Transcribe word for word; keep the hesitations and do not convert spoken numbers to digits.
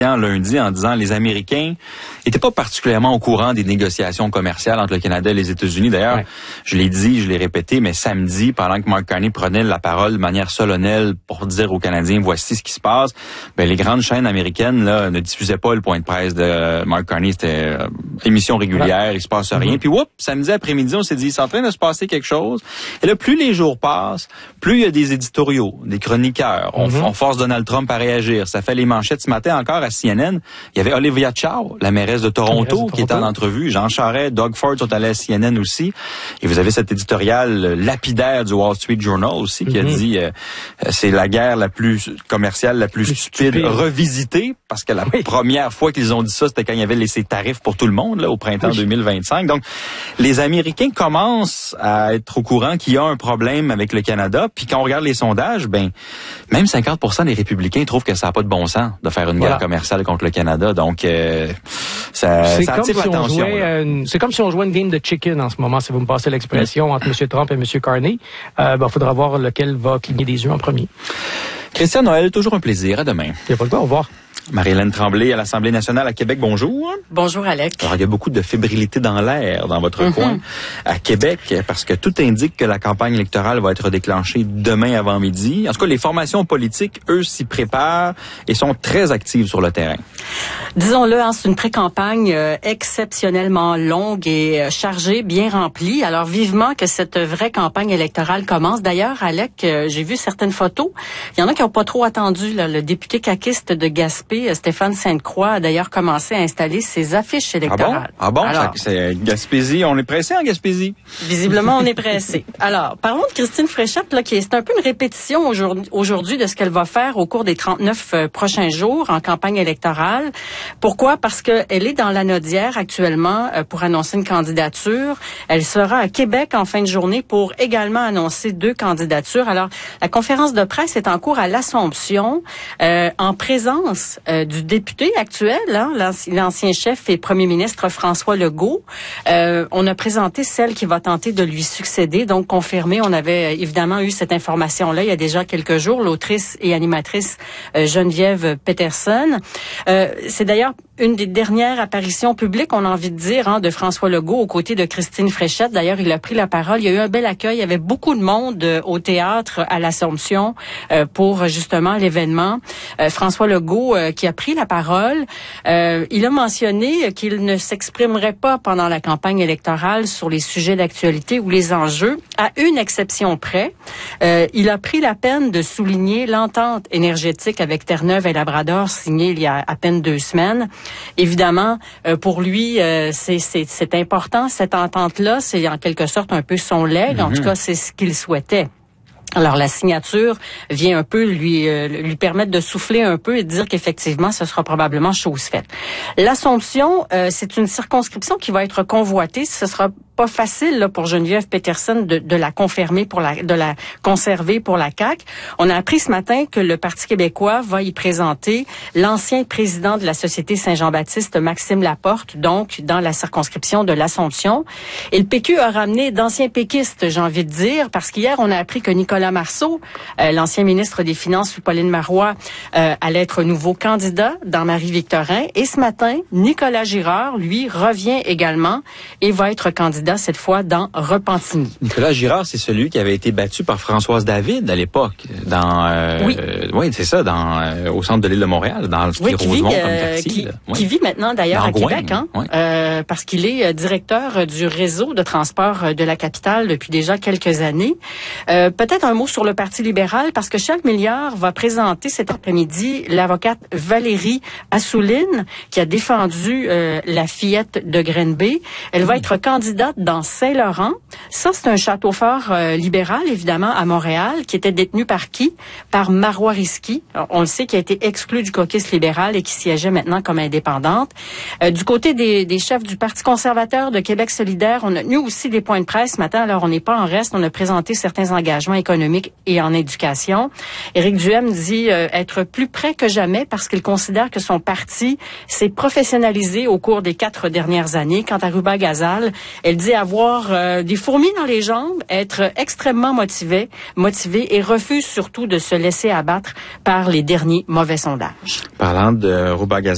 lundi en disant les Américains n'étaient pas particulièrement au courant des négociations commerciales entre le Canada et les États-Unis. D'ailleurs, ouais. je l'ai dit, je l'ai répété, mais samedi, pendant que Mark Carney prenait la parole de manière solennelle pour dire aux Canadiens voici ce qui se passe, ben les grandes chaînes américaines là ne diffusaient pas le point de presse de Mark Carney. C'était euh, émission régulière, ouais. il se passe rien. Mm-hmm. Puis whoop, samedi après-midi, on s'est dit c'est en train de se passer quelque chose. Et là, plus les jours passent, plus il y a des éditoriaux, des chroniqueurs. On, mm-hmm. on force Donald Trump à réagir. Ça fait les manchettes ce matin encore à C N N. Il y avait Olivia Chow, la mairesse de Toronto, mairesse de Toronto. qui était en entrevue. Jean Charest, Doug Ford sont allés à C N N aussi. Et vous avez cet éditorial lapidaire du Wall Street Journal aussi qui mm-hmm. a dit euh, c'est la guerre la plus commerciale, la plus, plus stupide, stupide, revisitée, parce que la oui. première fois qu'ils ont dit ça, c'était quand il y avait les ces tarifs pour tout le monde, là, au printemps oui. deux mille vingt-cinq. Donc, les Américains commencent à être au courant qu'il y a un problème avec le Canada. Puis quand on regarde les sondages, ben même cinquante pour cent des républicains trouvent que ça n'a pas de bon sens de faire une voilà. guerre commerciale contre le Canada. Donc, euh, ça, c'est ça comme attire si l'attention. On jouait, euh, c'est comme si on jouait une game de chicken en ce moment, si vous me passez l'expression, entre M. Trump et M. Carney. Euh, ben, faudra voir lequel va cligner des yeux en premier. Christian Noël, toujours un plaisir. À demain. Il n'y a pas le temps, au revoir. Marie-Hélène Tremblay à l'Assemblée nationale à Québec, bonjour. Bonjour, Alec. Alors, il y a beaucoup de fébrilité dans l'air dans votre mm-hmm. coin à Québec, parce que tout indique que la campagne électorale va être déclenchée demain avant midi. En tout cas, les formations politiques, eux, s'y préparent et sont très actives sur le terrain. Disons-le, hein, c'est une pré-campagne euh, exceptionnellement longue et euh, chargée, bien remplie. Alors, vivement que cette vraie campagne électorale commence. D'ailleurs, Alec, euh, j'ai vu certaines photos. Il y en a qui n'ont pas trop attendu. Là, le député caquiste de Gaspé, Stéphane Sainte-Croix, a d'ailleurs commencé à installer ses affiches électorales. Ah bon? Ah bon? Alors, ça, c'est Gaspésie. On est pressé en Gaspésie? Visiblement, on est pressé. Alors, parlons de Christine Fréchette, là, qui est, c'est un peu une répétition aujourd'hui, aujourd'hui de ce qu'elle va faire au cours des trente-neuf euh, prochains jours en campagne électorale. Pourquoi? Parce qu'elle est dans l'Anaudière actuellement euh, pour annoncer une candidature. Elle sera à Québec en fin de journée pour également annoncer deux candidatures. Alors, la conférence de presse est en cours à l'Assomption euh, en présence euh, du député actuel, hein, l'ancien chef et premier ministre François Legault. Euh, on a présenté celle qui va tenter de lui succéder, donc confirmé. On avait évidemment eu cette information-là il y a déjà quelques jours, l'autrice et animatrice euh, Geneviève Peterson. Euh, c'est d'ailleurs une des dernières apparitions publiques, on a envie de dire, hein, de François Legault aux côtés de Christine Fréchette. D'ailleurs, il a pris la parole. Il y a eu un bel accueil. Il y avait beaucoup de monde euh, au théâtre à l'Assomption euh, pour justement l'événement. Euh, François Legault euh, qui a pris la parole, euh, il a mentionné qu'il ne s'exprimerait pas pendant la campagne électorale sur les sujets d'actualité ou les enjeux, à une exception près. Euh, il a pris la peine de souligner l'entente énergétique avec Terre-Neuve et Labrador signée il y a à peine deux semaines. Évidemment, euh, pour lui, euh, c'est, c'est, c'est important, cette entente-là, c'est en quelque sorte un peu son legs. Mm-hmm. En tout cas, c'est ce qu'il souhaitait. Alors, la signature vient un peu lui euh, lui permettre de souffler un peu et de dire qu'effectivement, ce sera probablement chose faite. L'Assomption, euh, c'est une circonscription qui va être convoitée. Ce sera pas facile là, pour Geneviève Peterson de, de la confirmer, pour la, de la conserver pour la C A Q. On a appris ce matin que le Parti québécois va y présenter l'ancien président de la Société Saint-Jean-Baptiste, Maxime Laporte, donc dans la circonscription de l'Assomption. Et le P Q a ramené d'anciens péquistes, j'ai envie de dire, parce qu'hier, on a appris que Nicolas Marceau, euh, l'ancien ministre des Finances sous Pauline Marois, euh, allait être nouveau candidat dans Marie-Victorin. Et ce matin, Nicolas Girard, lui, revient également et va être candidat cette fois dans Repentigny. Nicolas Girard, c'est celui qui avait été battu par Françoise David à l'époque, dans euh, oui, euh, oui, c'est ça, dans euh, au centre de l'île de Montréal, dans le oui, qui Rosemont vit, comme euh, quartier. Qui, oui. qui vit maintenant d'ailleurs dans à Gouin, Québec, hein, oui. euh, parce qu'il est euh, directeur du réseau de transport de la capitale depuis déjà quelques années. Euh, peut-être un mot sur le Parti libéral, parce que Charles Milliard va présenter cet après-midi l'avocate Valérie Assouline, qui a défendu euh, la fillette de Grenby. Elle va être candidate dans Saint-Laurent. Ça, c'est un château fort euh, libéral, évidemment, à Montréal, qui était détenu par qui? Par Marois Risky. On le sait, qui a été exclu du caucus libéral et qui siégeait maintenant comme indépendante. Euh, du côté des, des chefs du Parti conservateur de Québec solidaire, on a tenu aussi des points de presse ce matin. Alors, on n'est pas en reste. On a présenté certains engagements économiques et en éducation. Éric Duhaime dit euh, être plus près que jamais parce qu'il considère que son parti s'est professionnalisé au cours des quatre dernières années. Quant à Ruba Gazal, elle dit avoir euh, des fourmis dans les jambes, être extrêmement motivé, motivé et refuse surtout de se laisser abattre par les derniers mauvais sondages. Parlant de Ruba Gazal,